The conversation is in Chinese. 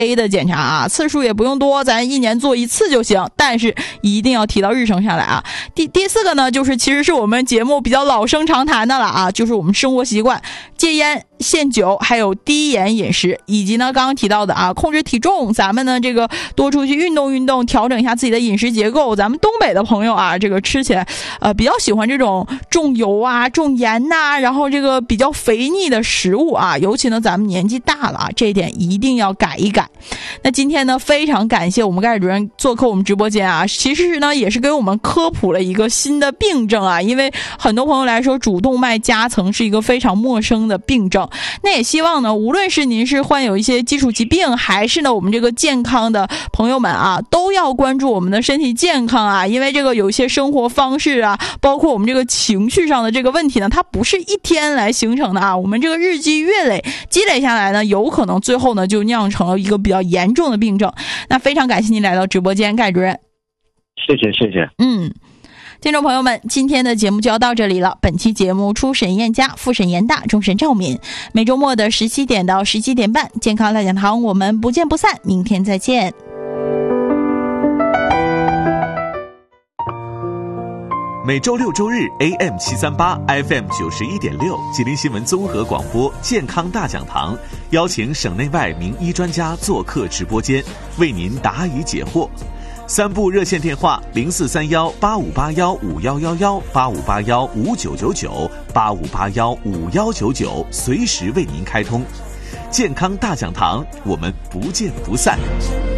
A 的检查啊，次数也不用多，咱1年做1次就行，但是一定要提到日程上来啊。第4个呢，就是其实是我们节目比较老生常谈的了啊，就是我们生活习惯，戒烟、限酒，还有低盐饮食，以及呢刚刚提到的啊，控制体重，咱们呢这个多出去运动，调整一下自己的饮食结构。咱们东北的朋友啊，这个吃起来比较喜欢这种重油啊、重盐呐，然后这个比较肥腻的食物啊，尤其呢咱们年纪大了啊，这一点一定要改一改。那今天呢非常感谢我们盖主任做客我们直播间啊，其实呢也是给我们科普了一个新的病症啊，因为很多朋友来说主动脉夹层是一个非常陌生的病症，那也希望呢无论是您是患有一些基础疾病，还是呢我们这个健康的朋友们啊，都要关注我们的身体健康啊，因为这个有一些生活方式啊，包括我们这个情绪上的这个问题呢，它不是一天来形成的啊，我们这个日积月累积累下来呢，有可能最后呢就酿成了一个比较严重的病症。那非常感谢您来到直播间，盖主任。 谢谢。 听众朋友们，今天的节目就要到这里了。本期节目初审燕佳，复审严大，终审赵敏。每周末的17点到17点半，健康大讲堂，我们不见不散。明天再见。 每周6周日 AM 738 FM 91.6吉林新闻综合广播健康大讲堂，邀请省内外名医专家做客直播间，为您答疑解惑。3部热线电话：043185815111、85815999、85815199，随时为您开通。健康大讲堂，我们不见不散。